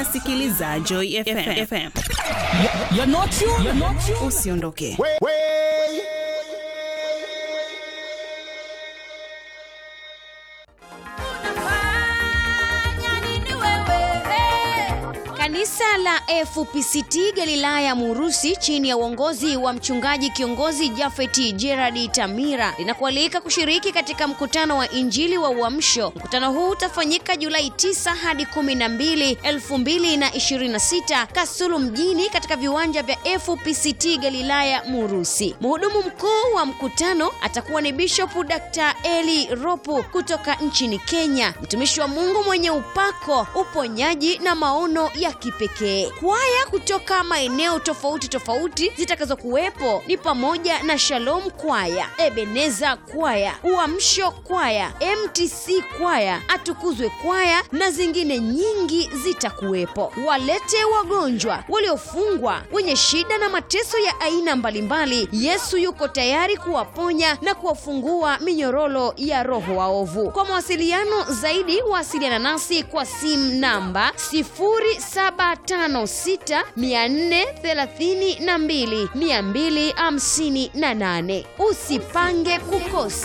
unasikiliza Joy FM. You're not you. Usiondoke. Kanisa la FPCT Galilaya Murusi chini ya uongozi wa mchungaji kiongozi Jafeti Gerard Tamira linakualika kushiriki katika mkutano wa Injili wa Uamsho. Mkutano huu utafanyika Julai 9 hadi 12, 2026 Kasulu mjini katika viwanja vya FPCT Galilaya Murusi. Mhudumu mkuu wa mkutano atakuwa ni Bishop Dr. Eli Ropu kutoka nchini Kenya, mtumishi wa Mungu mwenye upako, uponyaji na maono ya kipekee. Kwaya kutoka maeneo tofauti zitakazokuwepo ni pamoja na Shalom Kwaya, Ebeneza Kwaya, Uamsho Kwaya, MTC Kwaya, Atukuzwe Kwaya na zingine nyingi zitakuwepo. Walete wagonjwa, waliofungwa, wenye shida na mateso ya aina mbalimbali. Yesu yuko tayari kuwaponya na kuwafungua minyororo ya roho waovu. Kwa mawasiliano zaidi wasiliana nasi kwa simu namba 0756 432 258. Usipange kukosa.